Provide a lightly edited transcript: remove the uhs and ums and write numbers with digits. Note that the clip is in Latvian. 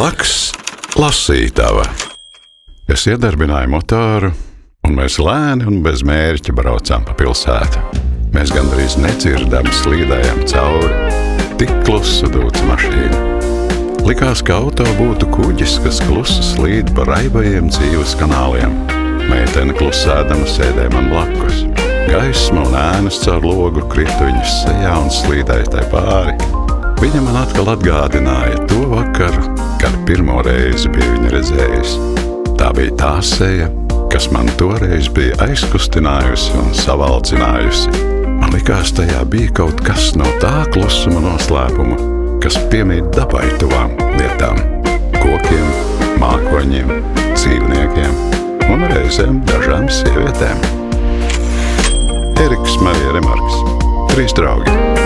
Blakus lasītava. Es iedarbināju motoru, un mēs lēni un bez mērķa braucām pa pilsētu. Mēs gandrīz nedzirdami slīdējām cauri, tik klusu dūca mašīna. Likās, ka auto būtu kuģis, kas klusi slīd pa raibajiem dzīves kanāliem. Meitene klusēdama sēdēja man blakus. Gaisma un ēnas caur logu krita viņas sejā un slīdēja tai pāri. Viņa man atkal atgādināja to vakaru, kad pirmo reizi bija viņa redzējusi. Tā bija tā seja, kas man toreiz bija aizkustinājusi un savaldzinājusi. Man likās, tajā bija kaut kas no tā klusuma noslēpuma, kas piemīt dabai tuvām lietām, kokiem, mākoņiem, dzīvniekiem un reizēm dažām sievietēm. Eriks, Marija Remarks, 3 draugi.